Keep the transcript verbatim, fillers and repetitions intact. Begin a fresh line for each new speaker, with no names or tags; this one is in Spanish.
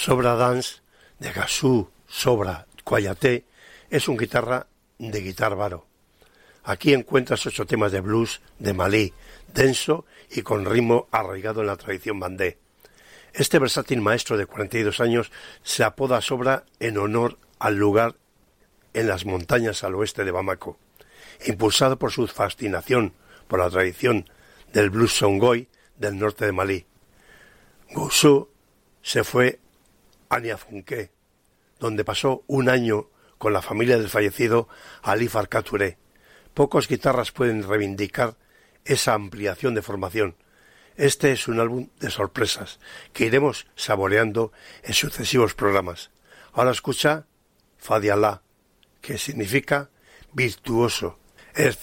Sobra Dance de Gassou Sobra Kouyaté es un guitarra de guitar varo. Aquí encuentras ocho temas de blues de Malí, denso y con ritmo arraigado en la tradición bandé. Este versátil maestro de cuarenta y dos años se apoda Sobra en honor al lugar en las montañas al oeste de Bamako. Impulsado por su fascinación por la tradición del blues songhai del norte de Malí, Gassou se fue a Niafunké, donde pasó un año con la familia del fallecido Ali Farka Touré. Pocos guitarras pueden reivindicar esa ampliación de formación. Este es un álbum de sorpresas que iremos saboreando en sucesivos programas. Ahora escucha Fadiallah, que significa virtuoso, excepcional.